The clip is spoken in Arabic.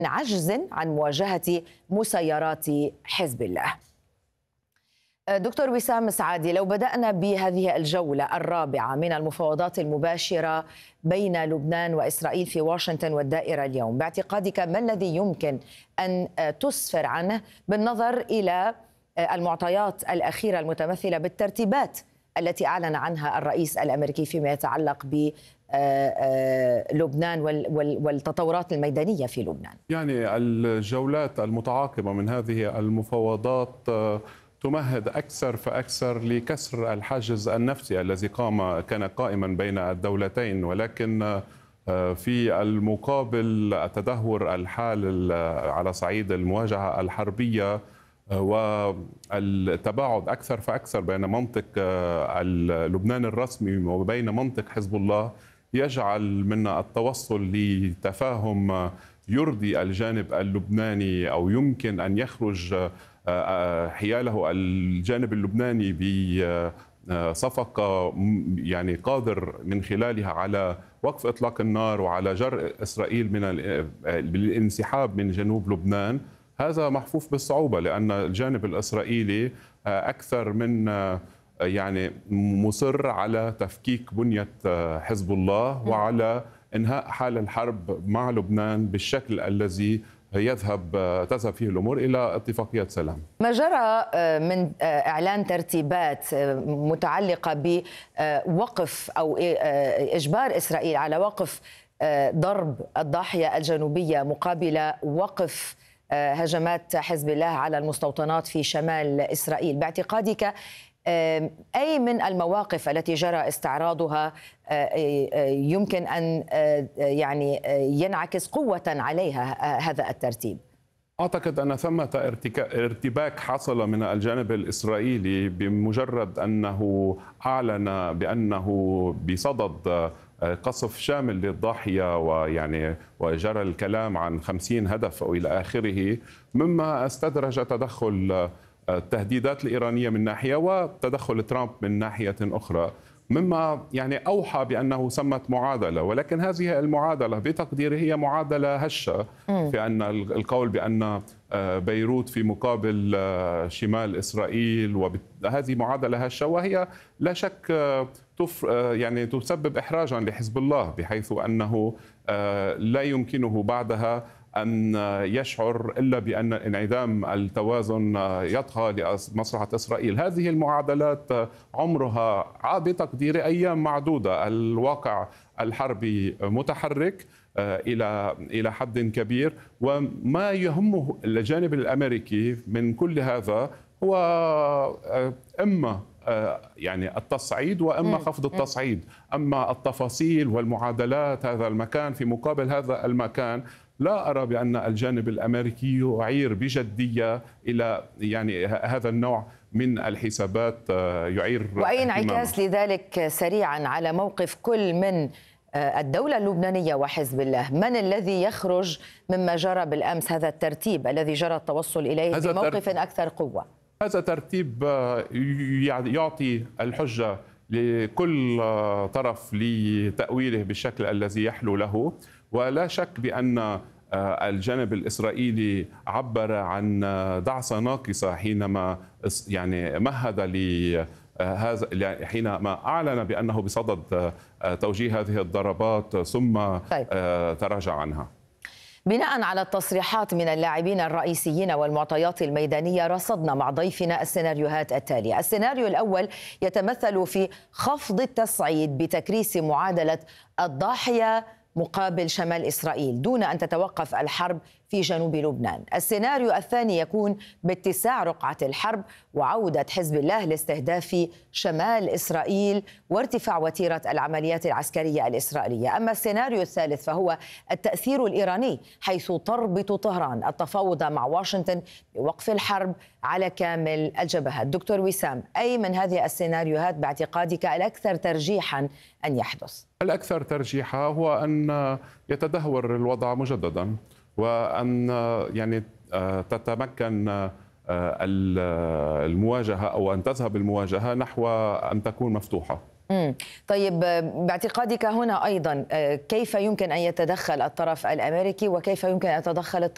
عجز عن مواجهة مسيرات حزب الله. دكتور وسام سعادي، لو بدأنا بهذه الجولة الرابعة من المفاوضات المباشرة بين لبنان وإسرائيل في واشنطن والدائرة اليوم، باعتقادك ما الذي يمكن أن تسفر عنه بالنظر إلى المعطيات الأخيرة المتمثلة بالترتيبات التي أعلن عنها الرئيس الأمريكي فيما يتعلق بلبنان والتطورات الميدانية في لبنان؟ يعني الجولات المتعاقبة من هذه المفاوضات تمهد أكثر فأكثر لكسر الحاجز النفسي الذي كان قائما بين الدولتين، ولكن في المقابل تدهور الحال على صعيد المواجهة الحربية والتباعد أكثر فأكثر بين منطق لبنان الرسمي وبين منطق حزب الله يجعل من التوصل لتفاهم يرضي الجانب اللبناني أو يمكن أن يخرج حياله الجانب اللبناني بصفقة يعني قادر من خلالها على وقف إطلاق النار وعلى جر إسرائيل بالانسحاب من جنوب لبنان. هذا محفوف بالصعوبة لأن الجانب الإسرائيلي أكثر من يعني مصر على تفكيك بنية حزب الله وعلى إنهاء حال الحرب مع لبنان بالشكل الذي تذهب فيه الأمور إلى اتفاقية سلام. ما جرى من إعلان ترتيبات متعلقة بوقف أو إجبار إسرائيل على وقف ضرب الضاحية الجنوبية مقابل وقف هجمات حزب الله على المستوطنات في شمال إسرائيل، باعتقادك أي من المواقف التي جرى استعراضها يمكن أن يعني ينعكس قوة عليها هذا الترتيب؟ أعتقد أن ثمة ارتباك حصل من الجانب الإسرائيلي بمجرد أنه أعلن بأنه بصدد قصف شامل للضاحية وجرى الكلام عن 50 هدف أو إلى آخره، مما استدرج تدخل التهديدات الإيرانية من ناحية وتدخل ترامب من ناحية أخرى، مما أوحى بأنه سمت معادلة، ولكن هذه المعادلة بتقديري هي معادلة هشة في أن القول بأن بيروت في مقابل شمال إسرائيل، وهذه معادلة هشة وهي لا شك تسبب إحراجا لحزب الله، بحيث أنه لا يمكنه بعدها أن يشعر إلا بأن انعدام التوازن يطغى لمصلحة إسرائيل. هذه المعادلات عمرها بتقدير أيام معدودة، الواقع الحربي متحرك إلى حد كبير، وما يهمه الجانب الأمريكي من كل هذا هو إما التصعيد وإما خفض التصعيد. أما التفاصيل والمعادلات هذا المكان في مقابل هذا المكان، لا أرى بأن الجانب الأمريكي يعير بجدية إلى هذا النوع من الحسابات يعير. وأي انعكاس لذلك سريعا على موقف كل من الدولة اللبنانية وحزب الله؟ من الذي يخرج مما جرى بالأمس، هذا الترتيب الذي جرى التوصل إليه بموقف أكثر قوة؟ هذا ترتيب يعطي الحجة لكل طرف لتأويله بالشكل الذي يحلو له، ولا شك بأن الجانب الإسرائيلي عبر عن دعسة ناقصة حينما مهد هذا، حينما أعلن بأنه بصدد توجيه هذه الضربات ثم تراجع عنها. بناء على التصريحات من اللاعبين الرئيسيين والمعطيات الميدانية، رصدنا مع ضيفنا السيناريوهات التالية. السيناريو الأول يتمثل في خفض التصعيد بتكريس معادلة الضاحية مقابل شمال إسرائيل دون أن تتوقف الحرب في جنوب لبنان. السيناريو الثاني يكون باتساع رقعة الحرب وعودة حزب الله لاستهداف شمال إسرائيل وارتفاع وتيرة العمليات العسكرية الإسرائيلية. أما السيناريو الثالث فهو التأثير الإيراني، حيث تربط طهران التفاوض مع واشنطن بوقف الحرب على كامل الجبهات. دكتور وسام، أي من هذه السيناريوهات باعتقادك الأكثر ترجيحا أن يحدث؟ الأكثر ترجيحا هو أن يتدهور الوضع مجددا، وأن تتمكن المواجهة أو أن تذهب المواجهة نحو أن تكون مفتوحة. طيب، باعتقادك هنا أيضا كيف يمكن أن يتدخل الطرف الأمريكي وكيف يمكن أن يتدخل الطرف